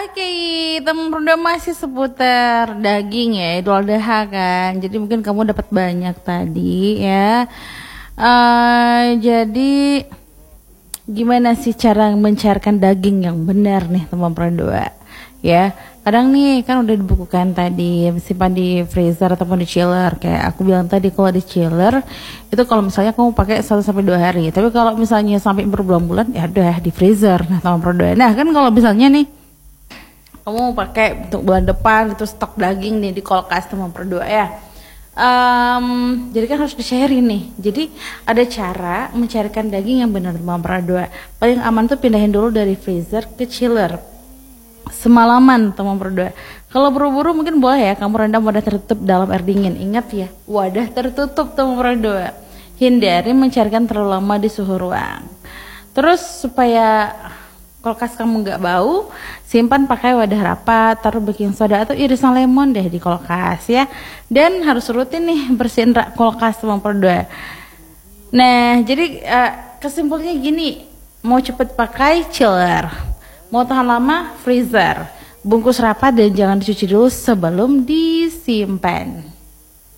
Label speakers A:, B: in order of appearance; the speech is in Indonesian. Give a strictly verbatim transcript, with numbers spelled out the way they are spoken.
A: Oke, teman berdua masih seputar daging ya, Idul Adha kan. Jadi mungkin kamu dapat banyak tadi ya. Uh, jadi gimana sih cara mencairkan daging yang benar nih teman berdua? Ya, kadang nih kan udah dibukukan tadi, simpan di freezer ataupun di chiller. Kayak aku bilang tadi, kalau di chiller itu kalau misalnya kamu pakai satu sampai dua hari. Tapi kalau misalnya sampai berbulan-bulan ya udah di freezer. Nah teman berdua. Nah kan kalau misalnya nih kamu pakai untuk bulan depan itu stok daging nih di kulkas teman berdua ya. Um, jadi kan harus dicairin nih. Jadi ada cara mencairkan daging yang benar teman berdua. Paling aman tuh pindahin dulu dari freezer ke chiller semalaman teman berdua. Kalau buru-buru mungkin boleh ya kamu rendam wadah tertutup dalam air dingin. Ingat ya, wadah tertutup teman berdua. Hindari mencairkan terlalu lama di suhu ruang. Terus supaya kulkas kamu nggak bau, simpan pakai wadah rapat, taruh baking soda atau irisan lemon deh di kulkas ya. Dan harus rutin nih bersihin rak kulkas teman berdua. Nah jadi uh, kesimpulannya gini, mau cepet pakai chiller, mau tahan lama freezer, bungkus rapat dan jangan dicuci dulu sebelum disimpan.